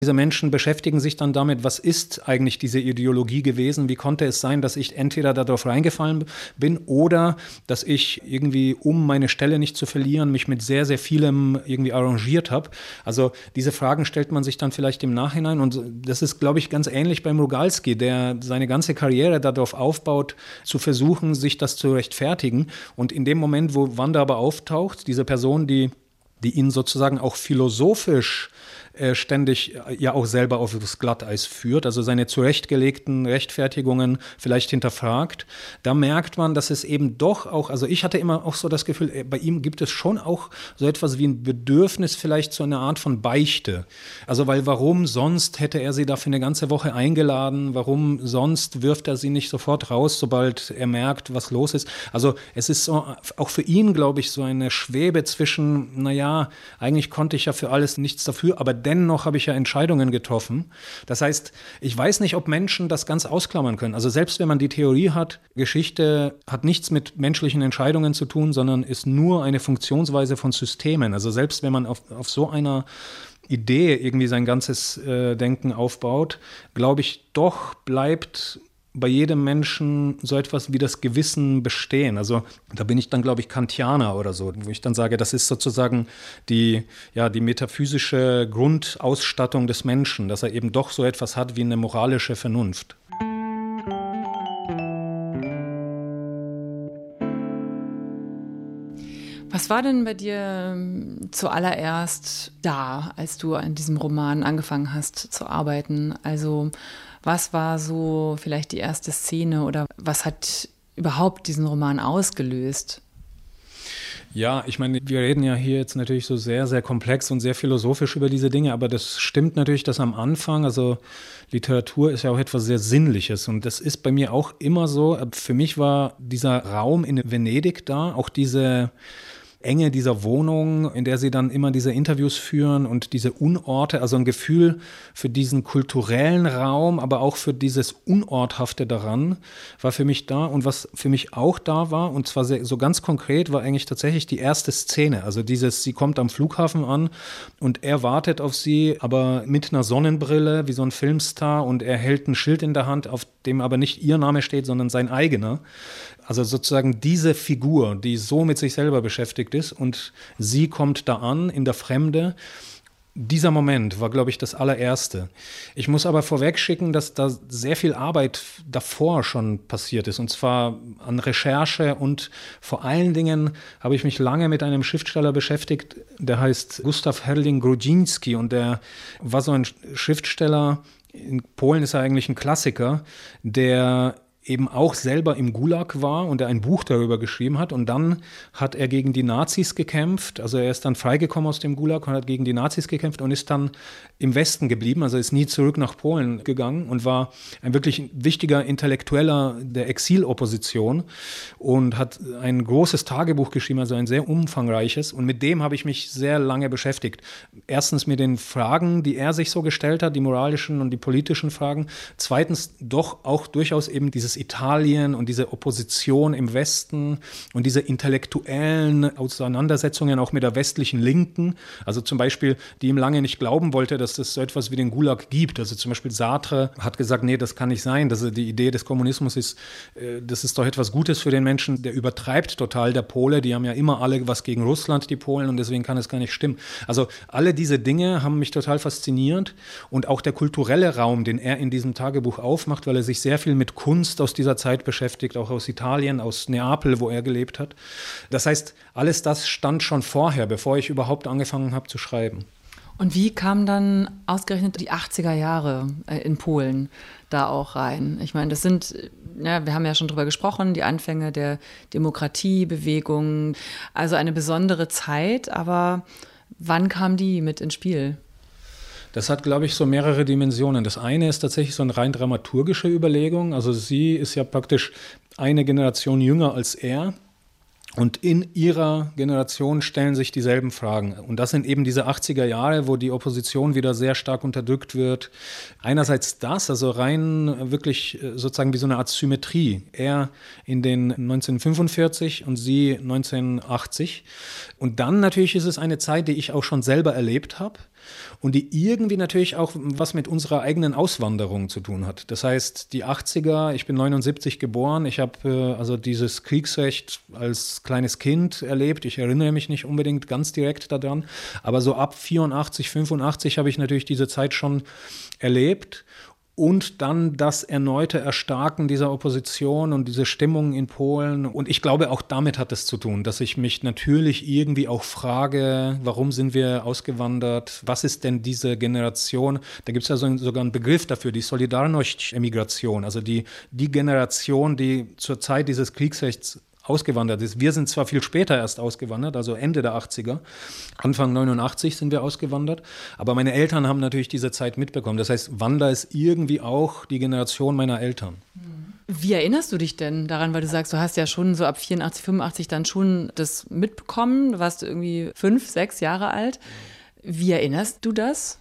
Diese Menschen beschäftigen sich dann damit, was ist eigentlich diese Ideologie gewesen? Wie konnte es sein, dass ich entweder darauf reingefallen bin oder dass ich irgendwie, um meine Stelle nicht zu verlieren, mich mit sehr, sehr vielem irgendwie arrangiert habe? Also diese Fragen stellt man sich dann vielleicht im Nachhinein und das ist, glaube ich, ganz ähnlich beim Rogalski, der seine ganze Karriere darauf aufbaut, zu versuchen, sich das zu rechtfertigen. Und in dem Moment, wo Wanda aber auftaucht, diese Person, die ihn sozusagen auch philosophisch ständig ja auch selber auf das Glatteis führt, also seine zurechtgelegten Rechtfertigungen vielleicht hinterfragt, da merkt man, dass es eben doch auch, also ich hatte immer auch so das Gefühl, bei ihm gibt es schon auch so etwas wie ein Bedürfnis vielleicht zu einer Art von Beichte. Also weil warum sonst hätte er sie da für eine ganze Woche eingeladen, warum sonst wirft er sie nicht sofort raus, sobald er merkt, was los ist. Also es ist so, auch für ihn, glaube ich, so eine Schwebe zwischen, naja, eigentlich konnte ich ja für alles nichts dafür, aber dennoch habe ich ja Entscheidungen getroffen. Das heißt, ich weiß nicht, ob Menschen das ganz ausklammern können. Also selbst wenn man die Theorie hat, Geschichte hat nichts mit menschlichen Entscheidungen zu tun, sondern ist nur eine Funktionsweise von Systemen. Also selbst wenn man auf so einer Idee irgendwie sein ganzes Denken aufbaut, glaube ich, doch bleibt bei jedem Menschen so etwas wie das Gewissen bestehen. Also da bin ich dann, glaube ich, Kantianer oder so, wo ich dann sage, das ist sozusagen die metaphysische Grundausstattung des Menschen, dass er eben doch so etwas hat wie eine moralische Vernunft. Was war denn bei dir zuallererst da, als du an diesem Roman angefangen hast zu arbeiten? Also was war so vielleicht die erste Szene oder was hat überhaupt diesen Roman ausgelöst? Ja, ich meine, wir reden ja hier jetzt natürlich so sehr, sehr komplex und sehr philosophisch über diese Dinge, aber das stimmt natürlich, dass am Anfang, also Literatur ist ja auch etwas sehr Sinnliches und das ist bei mir auch immer so. Für mich war dieser Raum in Venedig da, auch diese Enge dieser Wohnung, in der sie dann immer diese Interviews führen und diese Unorte, also ein Gefühl für diesen kulturellen Raum, aber auch für dieses Unorthafte daran, war für mich da. Und was für mich auch da war, und zwar so ganz konkret, war eigentlich tatsächlich die erste Szene. Also sie kommt am Flughafen an und er wartet auf sie, aber mit einer Sonnenbrille, wie so ein Filmstar, und er hält ein Schild in der Hand, auf dem aber nicht ihr Name steht, sondern sein eigener. Also sozusagen diese Figur, die so mit sich selber beschäftigt ist und sie kommt da an in der Fremde. Dieser Moment war, glaube ich, das allererste. Ich muss aber vorweg schicken, dass da sehr viel Arbeit davor schon passiert ist, und zwar an Recherche, und vor allen Dingen habe ich mich lange mit einem Schriftsteller beschäftigt, der heißt Gustav Herling-Grudziński, und der war so ein Schriftsteller, in Polen ist er eigentlich ein Klassiker, der eben auch selber im Gulag war und er ein Buch darüber geschrieben hat. Und dann hat er gegen die Nazis gekämpft. Also er ist dann freigekommen aus dem Gulag und hat gegen die Nazis gekämpft und ist dann im Westen geblieben. Also ist nie zurück nach Polen gegangen und war ein wirklich wichtiger Intellektueller der Exilopposition und hat ein großes Tagebuch geschrieben, also ein sehr umfangreiches. Und mit dem habe ich mich sehr lange beschäftigt. Erstens mit den Fragen, die er sich so gestellt hat, die moralischen und die politischen Fragen. Zweitens doch auch durchaus eben dieses Italien und diese Opposition im Westen und diese intellektuellen Auseinandersetzungen auch mit der westlichen Linken, also zum Beispiel, die ihm lange nicht glauben wollte, dass es so etwas wie den Gulag gibt. Also zum Beispiel Sartre hat gesagt, nee, das kann nicht sein, dass die Idee des Kommunismus ist, das ist doch etwas Gutes für den Menschen, der übertreibt total, der Pole, die haben ja immer alle was gegen Russland, die Polen, und deswegen kann es gar nicht stimmen. Also alle diese Dinge haben mich total fasziniert und auch der kulturelle Raum, den er in diesem Tagebuch aufmacht, weil er sich sehr viel mit Kunst aus dieser Zeit beschäftigt, auch aus Italien, aus Neapel, wo er gelebt hat. Das heißt, alles das stand schon vorher, bevor ich überhaupt angefangen habe zu schreiben. Und wie kamen dann ausgerechnet die 80er Jahre in Polen da auch rein? Ich meine, das sind, ja, wir haben ja schon drüber gesprochen, die Anfänge der Demokratiebewegung, also eine besondere Zeit, aber wann kam die mit ins Spiel? Das hat, glaube ich, so mehrere Dimensionen. Das eine ist tatsächlich so eine rein dramaturgische Überlegung. Also sie ist ja praktisch eine Generation jünger als er. Und in ihrer Generation stellen sich dieselben Fragen. Und das sind eben diese 80er Jahre, wo die Opposition wieder sehr stark unterdrückt wird. Einerseits das, also rein wirklich sozusagen wie so eine Art Symmetrie. Er in den 1945 und sie 1980. Und dann natürlich ist es eine Zeit, die ich auch schon selber erlebt habe. und die irgendwie natürlich auch was mit unserer eigenen Auswanderung zu tun hat. Das heißt, die 80er, ich bin 79 geboren, ich habe also dieses Kriegsrecht als kleines Kind erlebt. Ich erinnere mich nicht unbedingt ganz direkt daran, aber so ab 84, 85 habe ich natürlich diese Zeit schon erlebt. Und dann das erneute Erstarken dieser Opposition und diese Stimmung in Polen. Und ich glaube, auch damit hat es zu tun, dass ich mich natürlich irgendwie auch frage, warum sind wir ausgewandert? Was ist denn diese Generation? Da gibt es ja sogar einen Begriff dafür, die Solidarność-Emigration, also die Generation, die zur Zeit dieses Kriegsrechts ausgewandert ist. Wir sind zwar viel später erst ausgewandert, also Ende der 80er, Anfang 89 sind wir ausgewandert, aber meine Eltern haben natürlich diese Zeit mitbekommen. Das heißt, Wander ist irgendwie auch die Generation meiner Eltern. Wie erinnerst du dich denn daran, weil du sagst, du hast ja schon so ab 84, 85 dann schon das mitbekommen, du warst irgendwie 5, 6 Jahre alt. Wie erinnerst du das?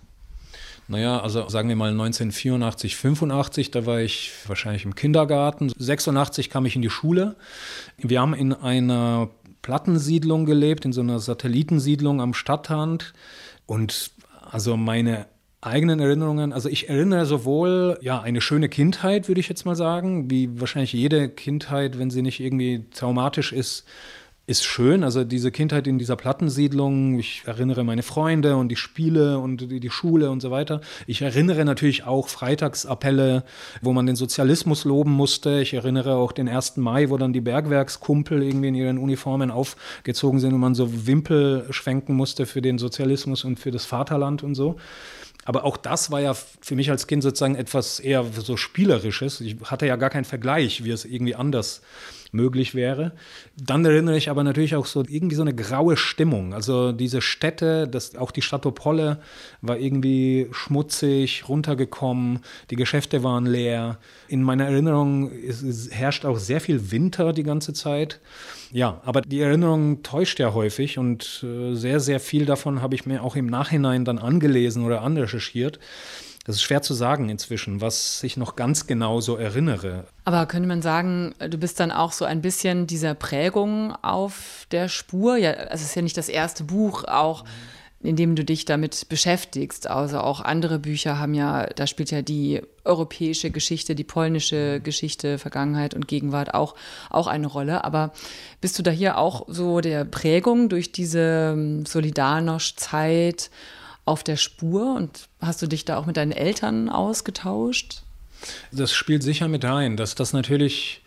Naja, also sagen wir mal 1984, 85, da war ich wahrscheinlich im Kindergarten. 86 kam ich in die Schule. Wir haben in einer Plattensiedlung gelebt, in so einer Satellitensiedlung am Stadtrand. Und also meine eigenen Erinnerungen, also ich erinnere sowohl eine schöne Kindheit, würde ich jetzt mal sagen, wie wahrscheinlich jede Kindheit, wenn sie nicht irgendwie traumatisch ist schön. Also diese Kindheit in dieser Plattensiedlung, ich erinnere meine Freunde und die Spiele und die Schule und so weiter. Ich erinnere natürlich auch Freitagsappelle, wo man den Sozialismus loben musste. Ich erinnere auch den 1. Mai, wo dann die Bergwerkskumpel irgendwie in ihren Uniformen aufgezogen sind und man so Wimpel schwenken musste für den Sozialismus und für das Vaterland und so. Aber auch das war ja für mich als Kind sozusagen etwas eher so Spielerisches. Ich hatte ja gar keinen Vergleich, wie es irgendwie anders möglich wäre. Dann erinnere ich aber natürlich auch so irgendwie so eine graue Stimmung. Also diese Städte, auch die Stadt Opole war irgendwie schmutzig, runtergekommen, die Geschäfte waren leer. In meiner Erinnerung es herrscht auch sehr viel Winter die ganze Zeit. Ja, aber die Erinnerung täuscht ja häufig und sehr, sehr viel davon habe ich mir auch im Nachhinein dann angelesen oder anrecherchiert. Das ist schwer zu sagen inzwischen, was ich noch ganz genau so erinnere. Aber könnte man sagen, du bist dann auch so ein bisschen dieser Prägung auf der Spur? Ja, es ist ja nicht das erste Buch, auch in dem du dich damit beschäftigst. Also auch andere Bücher haben ja, da spielt ja die europäische Geschichte, die polnische Geschichte, Vergangenheit und Gegenwart auch eine Rolle. Aber bist du da hier auch so der Prägung durch diese Solidarność-Zeit auf der Spur und hast du dich da auch mit deinen Eltern ausgetauscht? Das spielt sicher mit rein, dass das natürlich,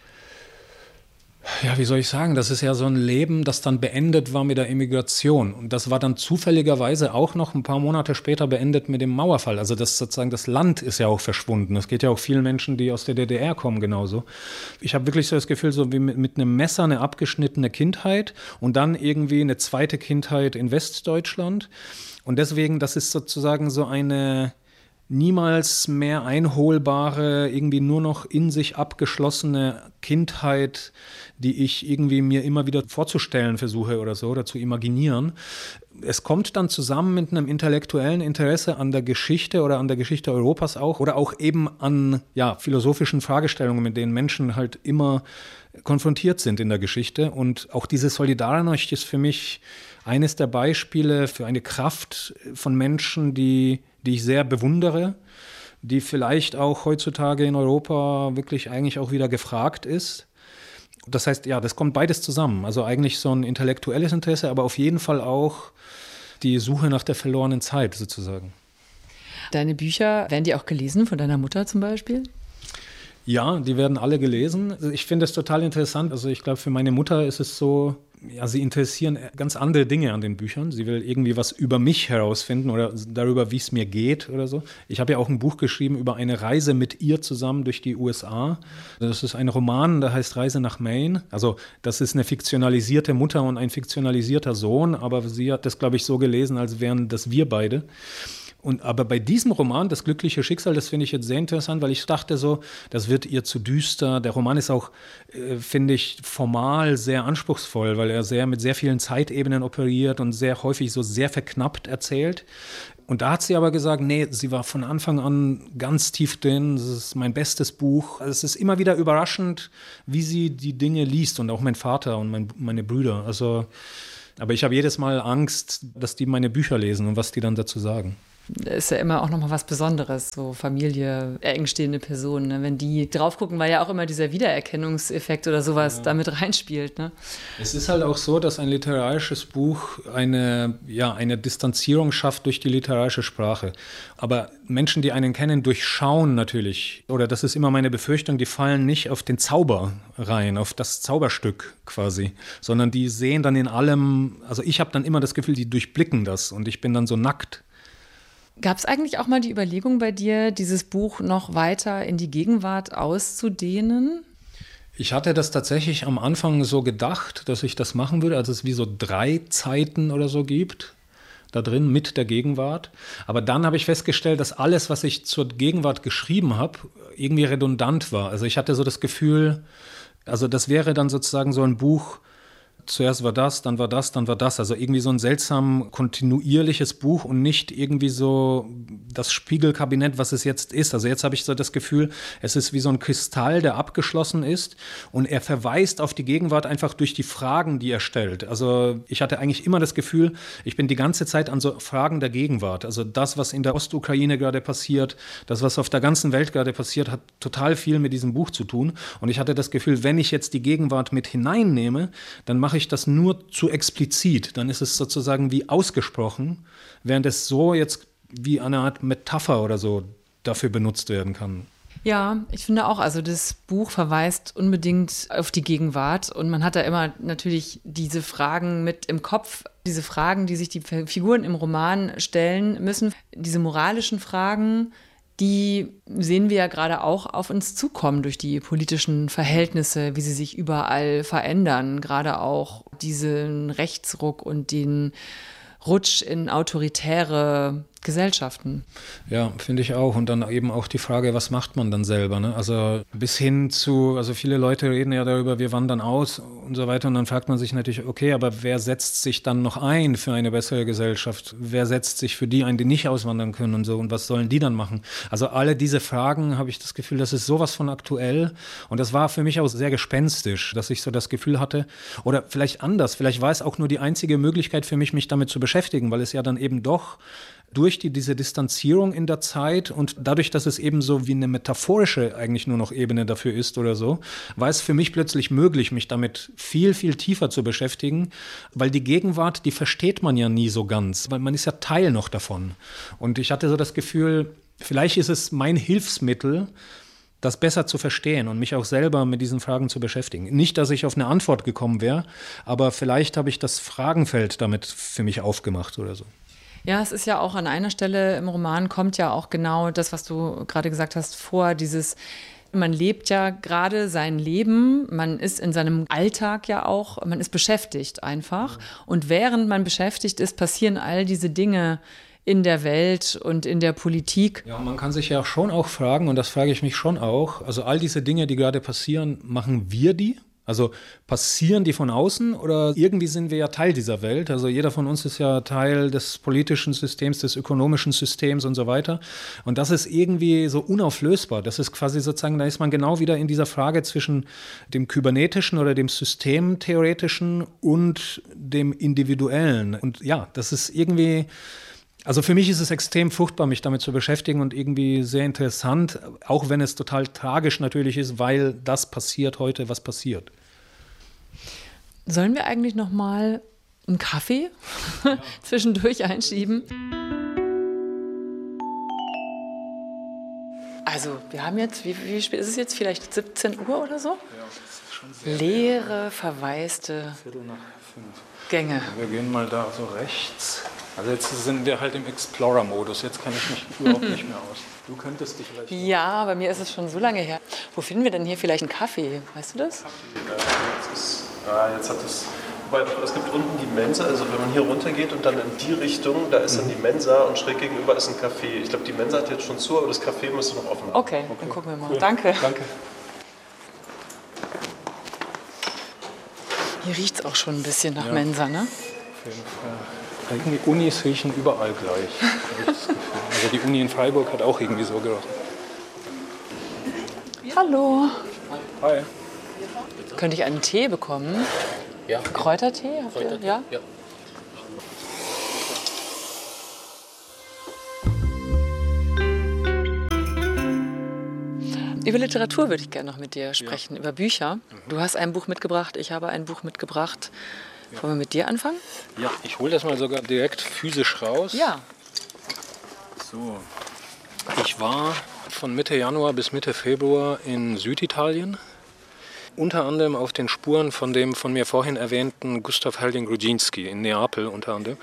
wie soll ich sagen, das ist ja so ein Leben, das dann beendet war mit der Emigration. Und das war dann zufälligerweise auch noch ein paar Monate später beendet mit dem Mauerfall. Also das sozusagen, das Land ist ja auch verschwunden. Das geht ja auch vielen Menschen, die aus der DDR kommen, genauso. Ich habe wirklich so das Gefühl, so wie mit einem Messer eine abgeschnittene Kindheit und dann irgendwie eine zweite Kindheit in Westdeutschland. Und deswegen, das ist sozusagen so eine niemals mehr einholbare, irgendwie nur noch in sich abgeschlossene Kindheit, die ich irgendwie mir immer wieder vorzustellen versuche oder so, oder zu imaginieren. Es kommt dann zusammen mit einem intellektuellen Interesse an der Geschichte oder an der Geschichte Europas auch oder auch eben an philosophischen Fragestellungen, mit denen Menschen halt immer konfrontiert sind in der Geschichte. Und auch diese Solidarność ist für mich eines der Beispiele für eine Kraft von Menschen, die ich sehr bewundere, die vielleicht auch heutzutage in Europa wirklich eigentlich auch wieder gefragt ist. Das heißt, das kommt beides zusammen. Also eigentlich so ein intellektuelles Interesse, aber auf jeden Fall auch die Suche nach der verlorenen Zeit sozusagen. Deine Bücher, werden die auch gelesen von deiner Mutter zum Beispiel? Ja, die werden alle gelesen. Ich finde es total interessant. Also ich glaube, für meine Mutter ist es so, sie interessieren ganz andere Dinge an den Büchern. Sie will irgendwie was über mich herausfinden oder darüber, wie es mir geht oder so. Ich habe ja auch ein Buch geschrieben über eine Reise mit ihr zusammen durch die USA. Das ist ein Roman, der heißt Reise nach Maine. Also das ist eine fiktionalisierte Mutter und ein fiktionalisierter Sohn, aber sie hat das, glaube ich, so gelesen, als wären das wir beide. Aber bei diesem Roman, Das glückliche Schicksal, das finde ich jetzt sehr interessant, weil ich dachte so, das wird ihr zu düster. Der Roman ist auch, finde ich, formal sehr anspruchsvoll, weil er mit sehr vielen Zeitebenen operiert und sehr häufig so sehr verknappt erzählt. Und da hat sie aber gesagt, nee, sie war von Anfang an ganz tief drin, das ist mein bestes Buch. Also es ist immer wieder überraschend, wie sie die Dinge liest und auch mein Vater und meine Brüder. Also Aber ich habe jedes Mal Angst, dass die meine Bücher lesen und was die dann dazu sagen. Ist ja immer auch nochmal was Besonderes, so Familie, engstehende Personen, ne? Wenn die drauf gucken, weil ja auch immer dieser Wiedererkennungseffekt oder sowas damit reinspielt. Ne? Es ist halt auch so, dass ein literarisches Buch eine Distanzierung schafft durch die literarische Sprache. Aber Menschen, die einen kennen, durchschauen natürlich, oder das ist immer meine Befürchtung, die fallen nicht auf den Zauber rein, auf das Zauberstück quasi, sondern die sehen dann in allem, also ich habe dann immer das Gefühl, die durchblicken das und ich bin dann so nackt. Gab es eigentlich auch mal die Überlegung bei dir, dieses Buch noch weiter in die Gegenwart auszudehnen? Ich hatte das tatsächlich am Anfang so gedacht, dass ich das machen würde, als es wie so 3 Zeiten oder so gibt, da drin mit der Gegenwart. Aber dann habe ich festgestellt, dass alles, was ich zur Gegenwart geschrieben habe, irgendwie redundant war. Also ich hatte so das Gefühl, also das wäre dann sozusagen so ein Buch, zuerst war das, dann war das, dann war das. Also irgendwie so ein seltsam kontinuierliches Buch und nicht irgendwie so das Spiegelkabinett, was es jetzt ist. Also jetzt habe ich so das Gefühl, es ist wie so ein Kristall, der abgeschlossen ist und er verweist auf die Gegenwart einfach durch die Fragen, die er stellt. Also ich hatte eigentlich immer das Gefühl, ich bin die ganze Zeit an so Fragen der Gegenwart. Also das, was in der Ostukraine gerade passiert, das, was auf der ganzen Welt gerade passiert, hat total viel mit diesem Buch zu tun. Und ich hatte das Gefühl, wenn ich jetzt die Gegenwart mit hineinnehme, dann mache ich das nur zu explizit. Dann ist es sozusagen wie ausgesprochen, während es so jetzt wie eine Art Metapher oder so dafür benutzt werden kann. Ja, ich finde auch, also das Buch verweist unbedingt auf die Gegenwart und man hat da immer natürlich diese Fragen mit im Kopf, diese Fragen, die sich die Figuren im Roman stellen müssen, diese moralischen Fragen, die sehen wir ja gerade auch auf uns zukommen durch die politischen Verhältnisse, wie sie sich überall verändern. Gerade auch diesen Rechtsruck und den Rutsch in autoritäre Gesellschaften. Ja, finde ich auch. Und dann eben auch die Frage, was macht man dann selber? Ne? Also bis hin zu, also viele Leute reden ja darüber, wir wandern aus und so weiter. Und dann fragt man sich natürlich, okay, aber wer setzt sich dann noch ein für eine bessere Gesellschaft? Wer setzt sich für die ein, die nicht auswandern können und so? Und was sollen die dann machen? Also alle diese Fragen, habe ich das Gefühl, das ist sowas von aktuell. Und das war für mich auch sehr gespenstisch, dass ich so das Gefühl hatte, oder vielleicht anders, vielleicht war es auch nur die einzige Möglichkeit für mich, mich damit zu beschäftigen, weil es ja dann eben doch durch diese Distanzierung in der Zeit und dadurch, dass es eben so wie eine metaphorische eigentlich nur noch Ebene dafür ist oder so, war es für mich plötzlich möglich, mich damit viel, viel tiefer zu beschäftigen, weil die Gegenwart, die versteht man ja nie so ganz, weil man ist ja Teil noch davon. Und ich hatte so das Gefühl, vielleicht ist es mein Hilfsmittel, das besser zu verstehen und mich auch selber mit diesen Fragen zu beschäftigen. Nicht, dass ich auf eine Antwort gekommen wäre, aber vielleicht habe ich das Fragenfeld damit für mich aufgemacht oder so. Ja, es ist ja auch an einer Stelle im Roman kommt ja auch genau das, was du gerade gesagt hast, vor, man lebt ja gerade sein Leben, man ist in seinem Alltag ja auch, man ist beschäftigt einfach. Und während man beschäftigt ist, passieren all diese Dinge in der Welt und in der Politik. Ja, man kann sich ja schon auch fragen, und das frage ich mich schon auch, also all diese Dinge, die gerade passieren, machen wir die? Also passieren die von außen oder irgendwie sind wir ja Teil dieser Welt? Also jeder von uns ist ja Teil des politischen Systems, des ökonomischen Systems und so weiter. Und das ist irgendwie so unauflösbar. Das ist quasi sozusagen, da ist man genau wieder in dieser Frage zwischen dem Kybernetischen oder dem Systemtheoretischen und dem Individuellen. Und ja, das ist irgendwie... Also für mich ist es extrem fruchtbar, mich damit zu beschäftigen und irgendwie sehr interessant, auch wenn es total tragisch natürlich ist, weil das passiert heute, was passiert. Sollen wir eigentlich noch mal einen Kaffee zwischendurch einschieben? Also wir haben jetzt, wie spät ist es jetzt? Vielleicht 17 Uhr oder so? Ja, das ist schon sehr leere, verwaiste 4:45 Gänge. Wir gehen mal da so rechts. Also jetzt sind wir halt im Explorer-Modus. Jetzt kenne ich mich überhaupt nicht mehr aus. Du könntest dich vielleicht... Ja, bei mir ist es schon so lange her. Wo finden wir denn hier vielleicht einen Kaffee? Weißt du das? Jetzt hat es... Wobei, es gibt unten die Mensa, also wenn man hier runter geht und dann in die Richtung, da ist dann die Mensa und schräg gegenüber ist ein Café. Ich glaube, die Mensa hat jetzt schon zu, aber das Café müsste noch offen haben. Okay, dann gucken wir mal. Cool. Danke. Hier riecht es auch schon ein bisschen nach Mensa, ne? Auf jeden Fall. Irgendwie Unis riechen überall gleich. Also die Uni in Freiburg hat auch irgendwie so gerochen. Hallo. Hi. Könnte ich einen Tee bekommen? Ja. Kräutertee? Habt ihr? Ja? Ja. Über Literatur würde ich gerne noch mit dir sprechen, über Bücher. Du hast ein Buch mitgebracht, ich habe ein Buch mitgebracht. Wollen wir mit dir anfangen? Ja, ich hole das mal sogar direkt physisch raus. Ja. So. Ich war von Mitte Januar bis Mitte Februar in Süditalien. Unter anderem auf den Spuren von dem von mir vorhin erwähnten Gustav Halding-Grudzinski in Neapel unter anderem.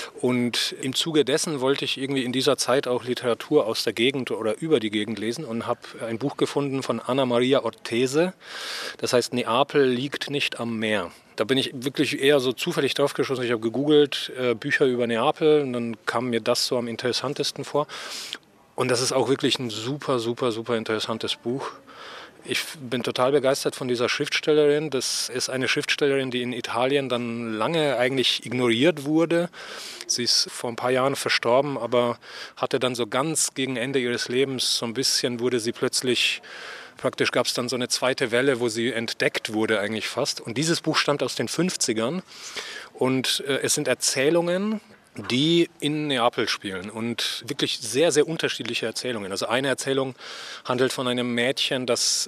Und im Zuge dessen wollte ich irgendwie in dieser Zeit auch Literatur aus der Gegend oder über die Gegend lesen und habe ein Buch gefunden von Anna Maria Ortese. Das heißt, Neapel liegt nicht am Meer. Da bin ich wirklich eher so zufällig drauf geschossen. Ich habe gegoogelt, Bücher über Neapel, und dann kam mir das so am interessantesten vor. Und das ist auch wirklich ein super, super, super interessantes Buch. Ich bin total begeistert von dieser Schriftstellerin. Das ist eine Schriftstellerin, die in Italien dann lange eigentlich ignoriert wurde. Sie ist vor ein paar Jahren verstorben, aber hatte dann so ganz gegen Ende ihres Lebens so ein bisschen, wurde sie plötzlich, praktisch gab es dann so eine zweite Welle, wo sie entdeckt wurde eigentlich fast. Und dieses Buch stammt aus den 50ern und es sind Erzählungen, die in Neapel spielen und wirklich sehr, sehr unterschiedliche Erzählungen. Also eine Erzählung handelt von einem Mädchen, das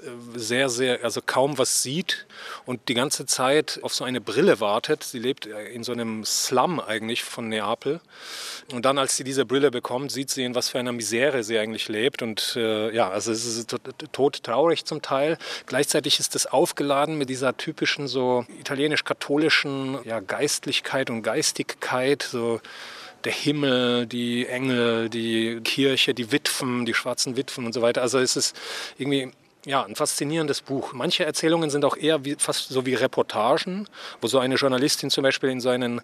also kaum was sieht und die ganze Zeit auf so eine Brille wartet. Sie lebt in so einem Slum eigentlich von Neapel. Und dann, als sie diese Brille bekommt, sieht sie, in was für einer Misere sie eigentlich lebt. Und also es ist todtraurig zum Teil. Gleichzeitig ist es aufgeladen mit dieser typischen so italienisch-katholischen Geistlichkeit und Geistigkeit, so der Himmel, die Engel, die Kirche, die Witwen, die schwarzen Witwen und so weiter. Also es ist irgendwie ein faszinierendes Buch. Manche Erzählungen sind auch eher fast so wie Reportagen, wo so eine Journalistin zum Beispiel in so einen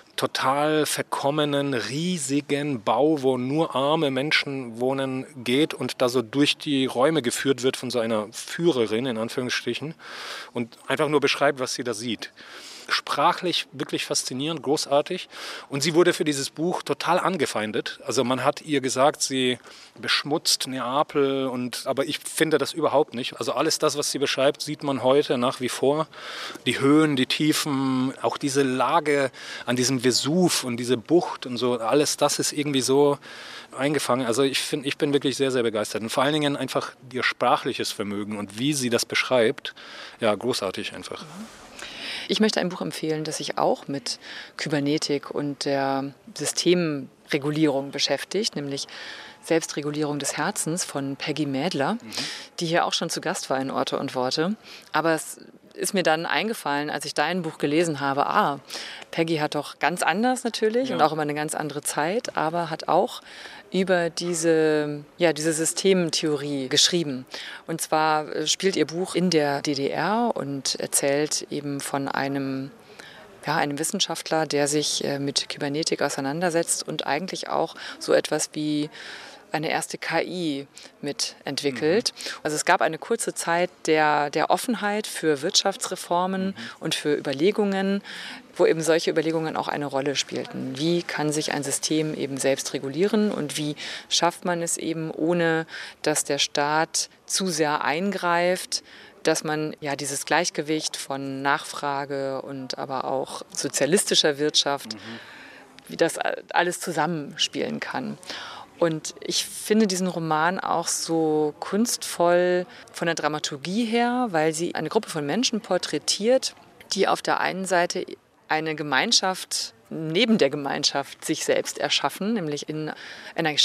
total verkommenen, riesigen Bau, wo nur arme Menschen wohnen, geht und da so durch die Räume geführt wird von so einer Führerin, in Anführungsstrichen, und einfach nur beschreibt, was sie da sieht. Sprachlich wirklich faszinierend, großartig. Und sie wurde für dieses Buch total angefeindet. Also man hat ihr gesagt, sie beschmutzt Neapel, aber ich finde das überhaupt nicht. Also alles das, was sie beschreibt, sieht man heute nach wie vor. Die Höhen, die Tiefen, auch diese Lage an diesem Vesuv und diese Bucht und so, alles das ist irgendwie so eingefangen. Also ich bin wirklich sehr, sehr begeistert. Und vor allen Dingen einfach ihr sprachliches Vermögen und wie sie das beschreibt, großartig einfach. Ich möchte ein Buch empfehlen, das sich auch mit Kybernetik und der Systemregulierung beschäftigt, nämlich Selbstregulierung des Herzens von Peggy Mädler, die hier auch schon zu Gast war in Orte und Worte. Aber es ist mir dann eingefallen, als ich dein Buch gelesen habe, Peggy hat doch ganz anders natürlich und auch über eine ganz andere Zeit, aber hat auch über diese Systemtheorie geschrieben. Und zwar spielt ihr Buch in der DDR und erzählt eben von einem Wissenschaftler, der sich mit Kybernetik auseinandersetzt und eigentlich auch so etwas wie eine erste KI mitentwickelt. Also es gab eine kurze Zeit der Offenheit für Wirtschaftsreformen und für Überlegungen, wo eben solche Überlegungen auch eine Rolle spielten. Wie kann sich ein System eben selbst regulieren und wie schafft man es eben, ohne dass der Staat zu sehr eingreift, dass man dieses Gleichgewicht von Nachfrage und aber auch sozialistischer Wirtschaft, wie das alles zusammenspielen kann. Und ich finde diesen Roman auch so kunstvoll von der Dramaturgie her, weil sie eine Gruppe von Menschen porträtiert, die auf der einen Seite eine Gemeinschaft neben der Gemeinschaft sich selbst erschaffen, nämlich in einer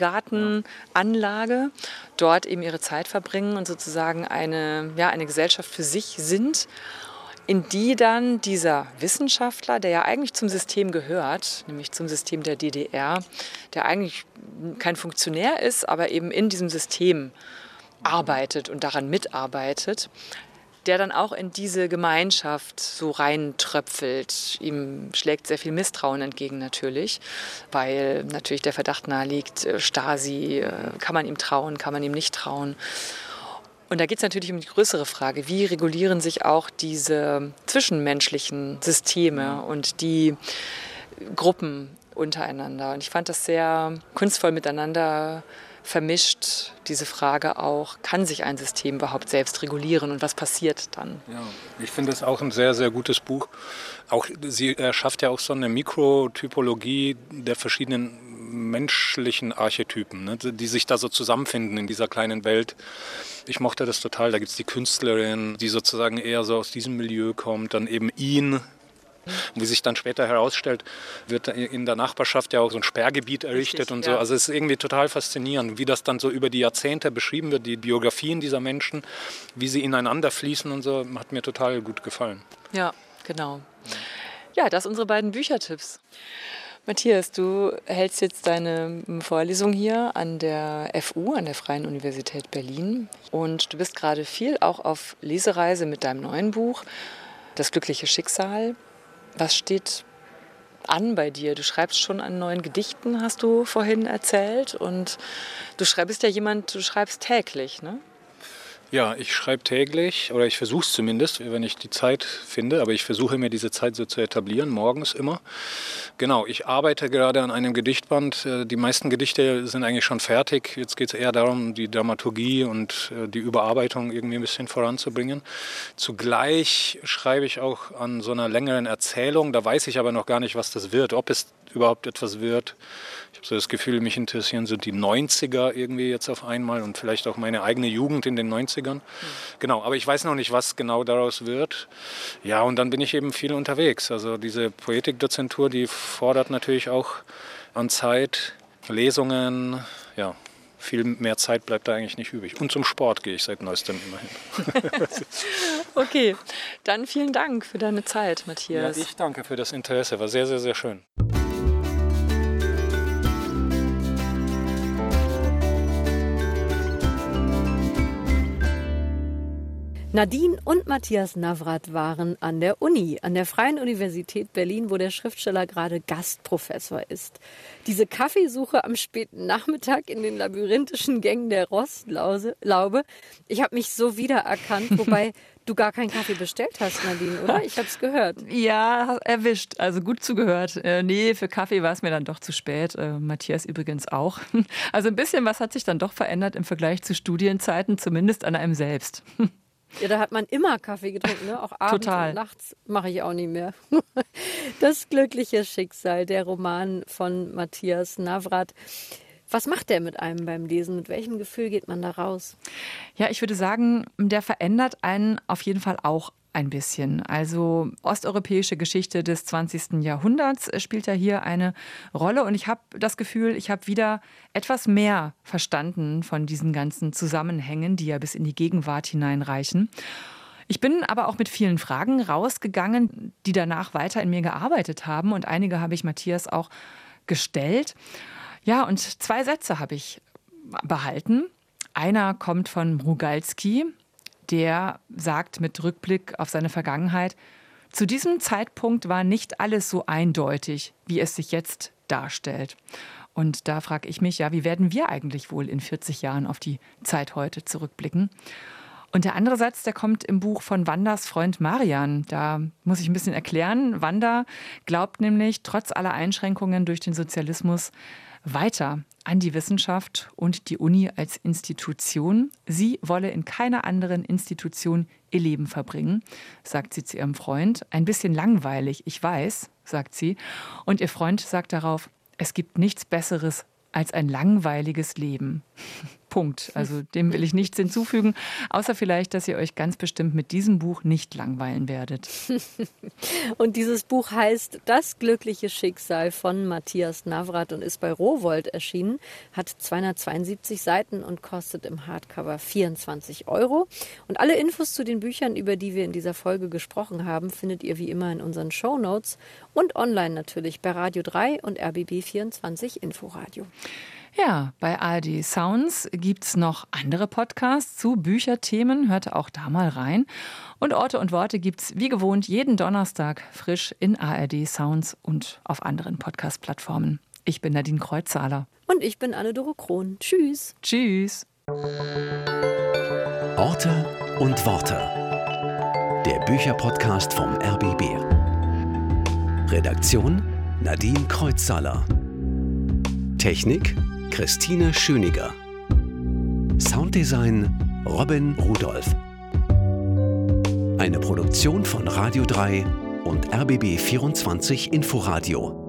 Schrebergartenanlage, dort eben ihre Zeit verbringen und sozusagen eine Gesellschaft für sich sind, in die dann dieser Wissenschaftler, der ja eigentlich zum System gehört, nämlich zum System der DDR, der eigentlich kein Funktionär ist, aber eben in diesem System arbeitet und daran mitarbeitet, der dann auch in diese Gemeinschaft so reintröpfelt. Ihm schlägt sehr viel Misstrauen entgegen natürlich, weil natürlich der Verdacht naheliegt, Stasi, kann man ihm trauen, kann man ihm nicht trauen. Und da geht es natürlich um die größere Frage, wie regulieren sich auch diese zwischenmenschlichen Systeme und die Gruppen untereinander. Und ich fand das sehr kunstvoll miteinander vermischt, diese Frage auch, kann sich ein System überhaupt selbst regulieren und was passiert dann? Ja, ich finde es auch ein sehr, sehr gutes Buch. Sie erschafft ja auch so eine Mikrotypologie der verschiedenen menschlichen Archetypen, ne, die sich da so zusammenfinden in dieser kleinen Welt. Ich mochte das total. Da gibt es die Künstlerin, die sozusagen eher so aus diesem Milieu kommt, dann eben ihn. Und wie sich dann später herausstellt, wird in der Nachbarschaft ja auch so ein Sperrgebiet errichtet. Richtig, und so. Ja. Also es ist irgendwie total faszinierend, wie das dann so über die Jahrzehnte beschrieben wird, die Biografien dieser Menschen, wie sie ineinander fließen und so, hat mir total gut gefallen. Ja, genau. Ja, das sind unsere beiden Büchertipps. Matthias, du hältst jetzt deine Vorlesung hier an der FU, an der Freien Universität Berlin. Und du bist gerade viel auch auf Lesereise mit deinem neuen Buch, Das glückliche Schicksal. Was steht an bei dir? Du schreibst schon an neuen Gedichten, hast du vorhin erzählt. Und du bist ja jemand, du schreibst täglich, ne? Ja, ich schreibe täglich, oder ich versuche es zumindest, wenn ich die Zeit finde, aber ich versuche mir diese Zeit so zu etablieren, morgens immer. Genau, ich arbeite gerade an einem Gedichtband. Die meisten Gedichte sind eigentlich schon fertig. Jetzt geht es eher darum, die Dramaturgie und die Überarbeitung irgendwie ein bisschen voranzubringen. Zugleich schreibe ich auch an so einer längeren Erzählung. Da weiß ich aber noch gar nicht, was das wird, ob es überhaupt etwas wird. Ich habe so das Gefühl, mich interessieren so die 90er irgendwie jetzt auf einmal und vielleicht auch meine eigene Jugend in den 90ern. Genau, aber ich weiß noch nicht, was genau daraus wird. Ja, und dann bin ich eben viel unterwegs. Also diese Poetikdozentur, die fordert natürlich auch an Zeit, Lesungen, ja. Viel mehr Zeit bleibt da eigentlich nicht übrig. Und zum Sport gehe ich seit neuestem immerhin. Okay, dann vielen Dank für deine Zeit, Matthias. Ja, ich danke für das Interesse. War sehr, sehr, sehr schön. Nadine und Matthias Navrat waren an der Uni, an der Freien Universität Berlin, wo der Schriftsteller gerade Gastprofessor ist. Diese Kaffeesuche am späten Nachmittag in den labyrinthischen Gängen der Rostlaube, ich habe mich so wiedererkannt, wobei du gar keinen Kaffee bestellt hast, Nadine, oder? Ich habe es gehört. Ja, erwischt, also gut zugehört. Nee, für Kaffee war es mir dann doch zu spät. Matthias übrigens auch. Also ein bisschen was hat sich dann doch verändert im Vergleich zu Studienzeiten, zumindest an einem selbst. Ja, da hat man immer Kaffee getrunken, ne? Auch abends Total. Und nachts mache ich auch nicht mehr. Das glückliche Schicksal, der Roman von Matthias Navrat. Was macht der mit einem beim Lesen? Mit welchem Gefühl geht man da raus? Ja, ich würde sagen, der verändert einen auf jeden Fall auch ein bisschen. Also osteuropäische Geschichte des 20. Jahrhunderts spielt ja hier eine Rolle. Und ich habe das Gefühl, ich habe wieder etwas mehr verstanden von diesen ganzen Zusammenhängen, die ja bis in die Gegenwart hineinreichen. Ich bin aber auch mit vielen Fragen rausgegangen, die danach weiter in mir gearbeitet haben. Und einige habe ich Matthias auch gestellt. Ja, und 2 Sätze habe ich behalten. Einer kommt von Mrugalski. Der sagt mit Rückblick auf seine Vergangenheit, zu diesem Zeitpunkt war nicht alles so eindeutig, wie es sich jetzt darstellt. Und da frage ich mich, ja, wie werden wir eigentlich wohl in 40 Jahren auf die Zeit heute zurückblicken? Und der andere Satz, der kommt im Buch von Wandas Freund Marian. Da muss ich ein bisschen erklären. Wanda glaubt nämlich trotz aller Einschränkungen durch den Sozialismus weiter an die Wissenschaft und die Uni als Institution. Sie wolle in keiner anderen Institution ihr Leben verbringen, sagt sie zu ihrem Freund. Ein bisschen langweilig, ich weiß, sagt sie. Und ihr Freund sagt darauf, es gibt nichts Besseres als ein langweiliges Leben. Punkt. Also dem will ich nichts hinzufügen, außer vielleicht, dass ihr euch ganz bestimmt mit diesem Buch nicht langweilen werdet. Und dieses Buch heißt Das glückliche Schicksal von Matthias Navrat und ist bei Rowohlt erschienen, hat 272 Seiten und kostet im Hardcover 24 €. Und alle Infos zu den Büchern, über die wir in dieser Folge gesprochen haben, findet ihr wie immer in unseren Shownotes und online natürlich bei Radio 3 und RBB24 Inforadio. Ja, bei ARD Sounds gibt's noch andere Podcasts zu Bücherthemen. Hört auch da mal rein. Und Orte und Worte gibt's wie gewohnt jeden Donnerstag frisch in ARD Sounds und auf anderen Podcast-Plattformen. Ich bin Nadine Kreuzzahler. Und ich bin Anne-Dore Krohn. Tschüss. Tschüss. Orte und Worte. Der Bücherpodcast vom RBB. Redaktion Nadine Kreuzzahler. Technik Christine Schöniger. Sounddesign Robin Rudolph. Eine Produktion von Radio 3 und RBB24 Inforadio.